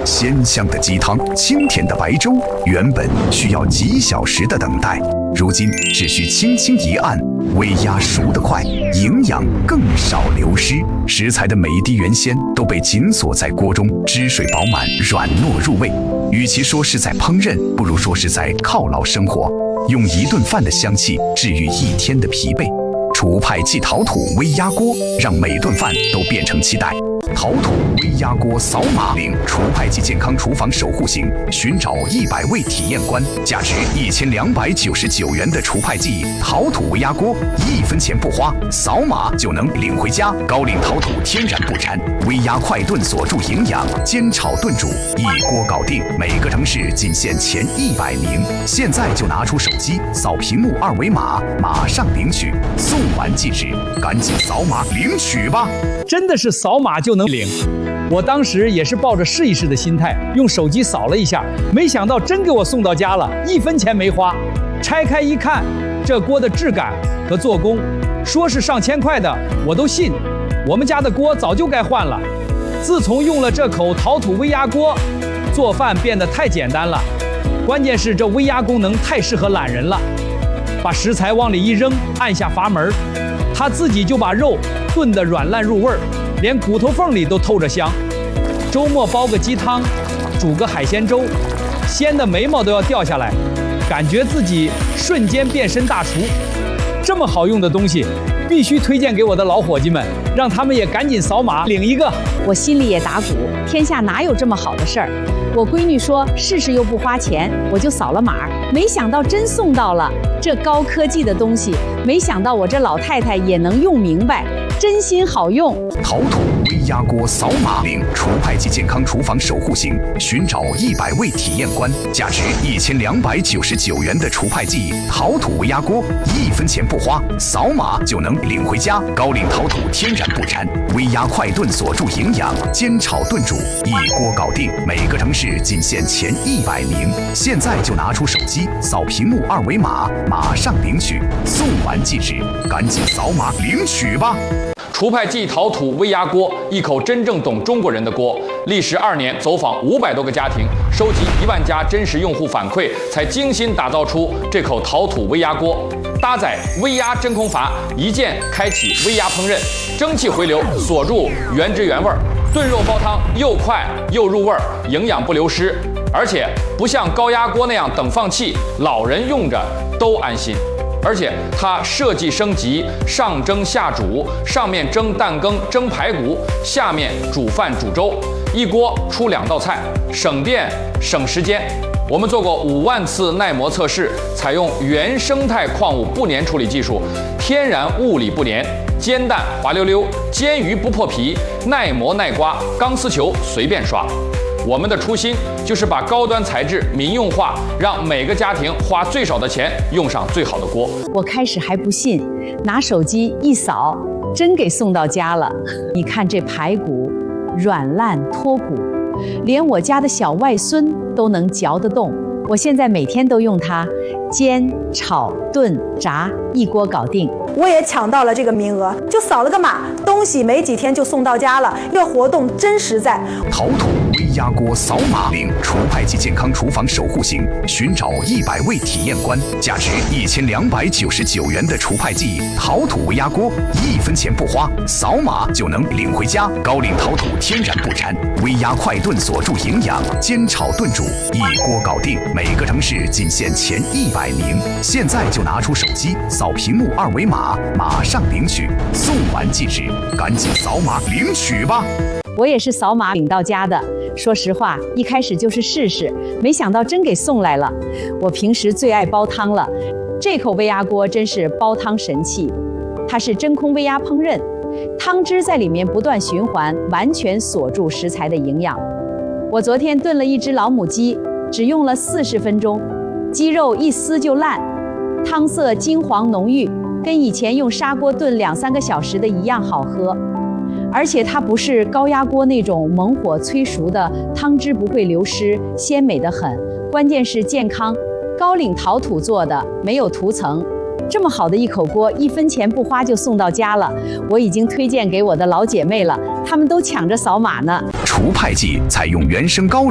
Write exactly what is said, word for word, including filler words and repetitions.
鲜香的鸡汤、清甜的白粥，原本需要几小时的等待，如今只需轻轻一按，微压熟得快，营养更少流失。食材的每一滴原鲜都被紧锁在锅中，汁水饱满，软糯入味。与其说是在烹饪，不如说是在犒劳生活，用一顿饭的香气治愈一天的疲惫。楚派即陶土微压锅，让每顿饭都变成期待。陶土微压锅扫码领楚派即健康厨房守护型，寻找一百位体验官，价值一千两百九十九元的楚派即陶土微压锅，一分钱不花，扫码就能领回家。高岭陶土天然不粘，微压快炖锁住营养，煎炒炖煮一锅搞定。每个城市仅限前一百名，现在就拿出手机扫屏幕二维码，马上领取，送完即止，赶紧扫码领取吧！ 真的是扫码就能领。我当时也是抱着试一试的心态，用手机扫了一下，没想到真给我送到家了，一分钱没花。拆开一看，这锅的质感和做工，说是上千块的，我都信。我们家的锅早就该换了。自从用了这口陶土微压锅，做饭变得太简单了。关键是这微压功能太适合懒人了，把食材往里一扔，按下阀门，它自己就把肉炖得软烂入味儿，连骨头缝里都透着香。周末煲个鸡汤，煮个海鲜粥，鲜的眉毛都要掉下来，感觉自己瞬间变身大厨。这么好用的东西，必须推荐给我的老伙计们，让他们也赶紧扫码领一个。 我心里也打鼓，天下哪有这么好的事儿？我闺女说试试又不花钱，我就扫了码，没想到真送到了。这高科技的东西，没想到我这老太太也能用明白，真心好用。 陶土微压锅扫码领楚派即健康厨房守护型，寻找一百位体验官，价值一千两百九十九元的楚派即陶土微压锅，一分钱不花，扫码就能领回家。高岭陶土天然不粘，微压快炖锁住营养，煎炒炖煮一锅搞定。每个城市仅限前一百名，现在就拿出手机扫屏幕二维码，马上领取，送完即止，赶紧扫码领取吧！ 楚派即陶土微压锅，一口真正懂中国人的锅。历时二年，走访五百多个家庭，收集一万家真实用户反馈，才精心打造出这口陶土微压锅。搭载微压真空阀，一键开启微压烹饪，蒸汽回流锁住原汁原味，炖肉煲汤又快又入味，营养不流失。而且不像高压锅那样等放气，老人用着都安心。而且它设计升级，上蒸下煮，上面蒸蛋羹、蒸排骨，下面煮饭煮粥，一锅出两道菜，省电省时间。我们做过五万次耐磨测试，采用原生态矿物不粘处理技术，天然物理不粘，煎蛋滑溜溜，煎鱼不破皮，耐磨耐刮，钢丝球随便刷。我们的初心就是把高端材质民用化，让每个家庭花最少的钱用上最好的锅。 我开始还不信，拿手机一扫，真给送到家了。你看这排骨软烂脱骨，连我家的小外孙都能嚼得动。我现在每天都用它煎、炒、炖、炸，一锅搞定。 我也抢到了这个名额，就扫了个码，东西没几天就送到家了。这活动真实在。 陶土微压锅扫码领楚派即健康厨房守护型，寻找一百位体验官，价值一千两百九十九元的楚派即陶土微压锅，一分钱不花，扫码就能领回家。高岭陶土天然不粘，微压快炖锁住营养，煎炒炖煮一锅搞定。每个城市仅限前一百名，现在就拿出手机扫屏幕二维码，马上领取，送完即止，赶紧扫码领取吧！ 我也是扫码领到家的。说实话，一开始就是试试，没想到真给送来了。我平时最爱煲汤了，这口微压锅真是煲汤神器。它是真空微压烹饪，汤汁在里面不断循环，完全锁住食材的营养。我昨天炖了一只老母鸡，只用了四十分钟，鸡肉一撕就烂，汤色金黄浓郁，跟以前用砂锅炖两三个小时的一样好喝。而且它不是高压锅那种猛火催熟的，汤汁不会流失，鲜美得很。关键是健康，高岭陶土做的，没有涂层。这么好的一口锅，一分钱不花就送到家了。我已经推荐给我的老姐妹了，她们都抢着扫码呢。 楚派即采用原生高